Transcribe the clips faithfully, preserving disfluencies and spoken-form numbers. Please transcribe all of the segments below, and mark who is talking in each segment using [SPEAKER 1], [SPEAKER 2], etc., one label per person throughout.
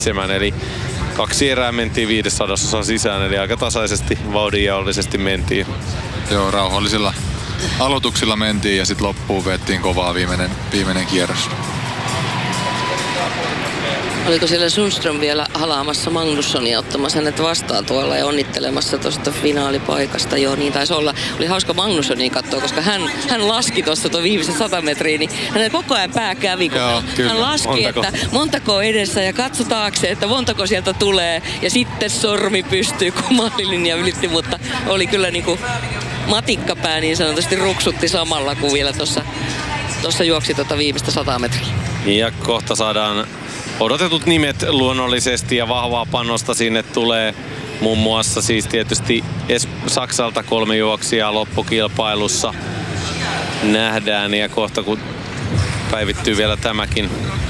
[SPEAKER 1] seitsemän, eli kaksi erää mentiin viidessadassa sisään, eli aika tasaisesti vauhdinjaollisesti mentiin.
[SPEAKER 2] Joo, rauhallisilla aloituksilla mentiin ja sitten loppuun vettiin kovaa viimeinen, viimeinen kierros.
[SPEAKER 3] Oliko siellä Sundström vielä halaamassa Magnussonia ottamassa hänet vastaan tuolla ja onnittelemassa tuosta finaalipaikasta? Joo, niin taisi olla. Oli hauska Magnussonia katsoa, koska hän, hän laski tuossa tuon viimeisen sata metriä, niin hänen koko ajan pää kävi, kun Joo, hän, hän laski, montako? että montako edessä ja katso taakse, että montako sieltä tulee. Ja sitten sormi pystyy, kun maalilinja ylitti, mutta oli kyllä niin kuin matikkapää niin sanotusti ruksutti samalla kuin vielä tuossa, tuossa juoksi tuota viimeistä sata metriä.
[SPEAKER 1] Ja kohta saadaan odotetut nimet luonnollisesti ja vahvaa panosta sinne tulee. Muun muassa siis tietysti Saksalta kolme juoksijaa loppukilpailussa nähdään ja kohta kun päivittyy vielä tämäkin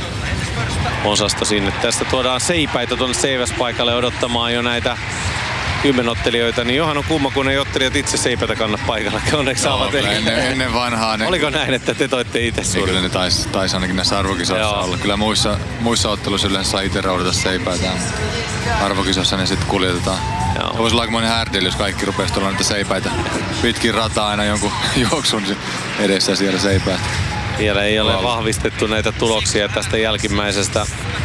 [SPEAKER 1] osasto sinne. Tästä tuodaan seipäitä tuonne seiväspaikalle odottamaan jo näitä kymmenottelijoita, niin johan on kumma, kun ei ottelijat itse seipätä kanna paikalla. Onneksi
[SPEAKER 2] Joo,
[SPEAKER 1] saavat
[SPEAKER 2] ennen, ennen vanhaa. Ne...
[SPEAKER 1] Oliko näin, että te toitte itse suurin?
[SPEAKER 2] Kyllä ne taisi tais ainakin näissä arvokisoissa olla. Kyllä muissa, muissa otteluissa yleensä saa itse roudata seipäitä. Arvokisossa ne sitten kuljetetaan. Joo. Voisi olla aikamoinen härdeli, jos kaikki rupeaisi tulla niitä seipäitä pitkin rataa aina jonkun juoksun edessä siellä seipäät.
[SPEAKER 1] Vielä ei ole vahvistettu näitä tuloksia tästä jälkimmäisestä.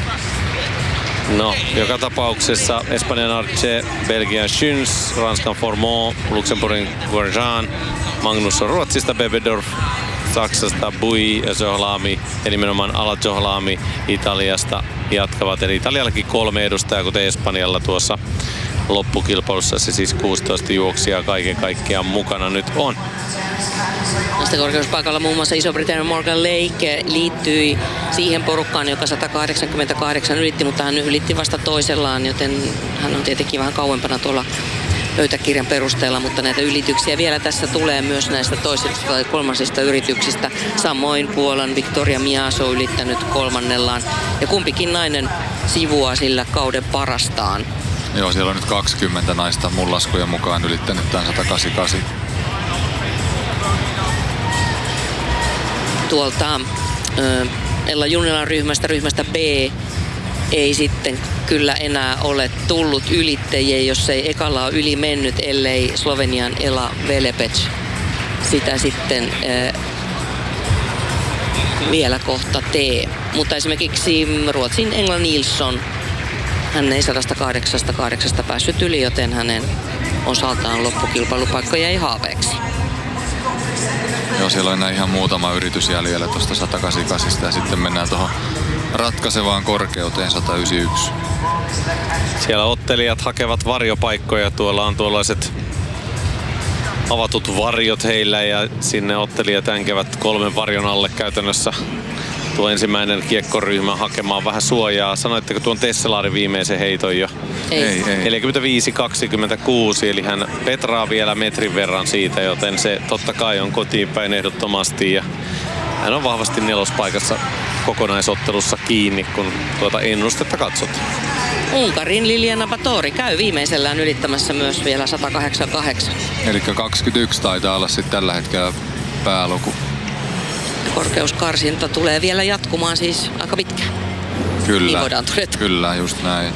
[SPEAKER 1] No, joka tapauksessa Espanjan Arce, Belgian Schüns, Ranskan Formont, Luxemburgin Guerjean, Magnusson Ruotsista, Bebedorf, Saksasta Bui ja Zohlami, ja nimenomaan Ala Zohlami Italiasta jatkavat. Eli Italiallakin kolme edustajaa, kuten Espanjalla tuossa loppukilpailussa se siis kuusitoista juoksijaa kaiken kaikkiaan mukana nyt on.
[SPEAKER 3] Tästä korkeuspaikalla muun muassa Iso-Britannian Morgan Lake liittyi siihen porukkaan, joka sata kahdeksankymmentäkahdeksan ylitti, mutta hän ylitti vasta toisellaan, joten hän on tietenkin vähän kauempana tuolla pöytäkirjan perusteella, mutta näitä ylityksiä vielä tässä tulee myös näistä toisista tai kolmansista yrityksistä. Samoin Puolan Victoria Miaso ylittänyt kolmannellaan ja kumpikin nainen sivuaa sillä kauden parastaan.
[SPEAKER 2] Joo, siellä on nyt kaksikymmentä naista mun laskujen mukaan ylittänyt tämän sata kahdeksankymmentäkahdeksan.
[SPEAKER 3] Tuolta Ella Junnilan ryhmästä, ryhmästä B, ei sitten kyllä enää ole tullut ylittäjiä, jos ei ekalla ole yli mennyt, ellei Slovenian Ela Velepec sitä sitten äh, vielä kohta tee. Mutta esimerkiksi Ruotsin Engla Nilsson, hän ei sata kahdeksankymmentäkahdeksan päässyt yli, joten hänen osaltaan loppukilpailupaikka jäi haaveeksi.
[SPEAKER 2] Joo, siellä on enää ihan muutama yritys jäljellä tuosta sata kahdeksankymmentäkahdeksan ja sitten mennään tuohon ratkaisevaan korkeuteen sata yhdeksänkymmentäyksi.
[SPEAKER 1] Siellä ottelijat hakevat varjopaikkoja. Tuolla on tuollaiset avatut varjot heillä ja sinne ottelijat änkevät kolmen varjon alle käytännössä tuo ensimmäinen kiekkoryhmä hakemaan vähän suojaa. Sanoitteko tuon Tesselaarin viimeisen heiton jo?
[SPEAKER 3] Ei. ei, ei.
[SPEAKER 1] neljäkymmentäviisi kaksikymmentäkuusi, eli hän petraa vielä metrin verran siitä, joten se totta kai on kotiin päin ehdottomasti. Ja hän on vahvasti nelospaikassa kokonaisottelussa kiinni, kun tuota ennustetta katsot.
[SPEAKER 3] Unkarin Liliana Batory käy viimeisellään ylittämässä myös vielä sata kahdeksankymmentäkahdeksan.
[SPEAKER 2] Eli kaksikymmentäyksi taitaa olla sitten tällä hetkellä pääluku.
[SPEAKER 3] Korkeuskarsinta tulee vielä jatkumaan siis aika pitkään.
[SPEAKER 2] Kyllä,
[SPEAKER 3] niin voidaan todeta.
[SPEAKER 2] Kyllä, just näin.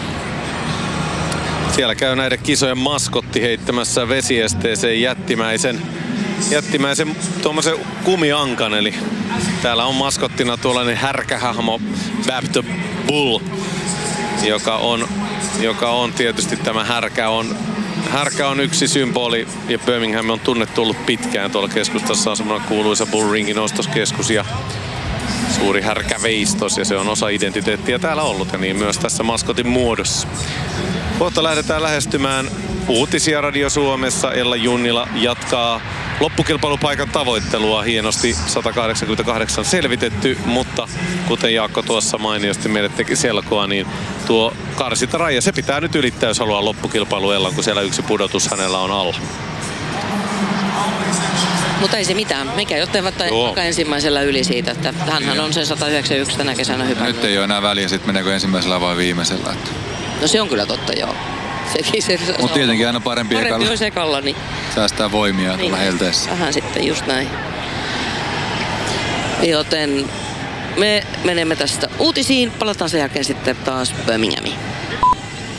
[SPEAKER 1] Siellä käy näiden kisojen maskotti heittämässä vesiesteeseen jättimäisen, jättimäisen tuommoisen kumiankan. Eli täällä on maskottina tuollainen härkähahmo Bab the Bull, joka on, joka on tietysti tämä härkä on Härkä on yksi symboli ja Birmingham on tunnettu ollut pitkään. Tuolla keskustassa on semmoinen kuuluisa Bull Ringin ostoskeskus ja suuri härkäveistos ja se on osa identiteettiä täällä ollut ja niin myös tässä maskotin muodossa. Kohta lähdetään lähestymään uutisia Radio Suomessa. Ella Junnila jatkaa loppukilpailupaikan tavoittelua. Hienosti sata kahdeksankymmentäkahdeksan selvitetty, mutta kuten Jaakko tuossa mainiosti meille teki selkoa, niin tuo karsintaraja, se pitää nyt ylittää, jos haluaa loppukilpailu Ellan, kun siellä yksi pudotus hänellä on alla.
[SPEAKER 3] Mutta ei se mitään. Mikä jottevat aika ensimmäisellä yli siitä, että hänhän on sen sata yhdeksänkymmentäyksi tänä kesänä hypännyt.
[SPEAKER 2] Nyt ei ole enää väliä, sitten meneekö ensimmäisellä vai viimeisellä. Että...
[SPEAKER 3] No se on kyllä totta, joo. Se, se,
[SPEAKER 2] mutta tietenkin aina parempi,
[SPEAKER 3] parempi
[SPEAKER 2] ekalla.
[SPEAKER 3] Olisi ekalla, niin
[SPEAKER 2] säästää voimia
[SPEAKER 3] niin,
[SPEAKER 2] tuolla helteessä.
[SPEAKER 3] Vähän sitten just näin. Joten me menemme tästä uutisiin. Palataan sen jälkeen sitten taas Birminghamiin.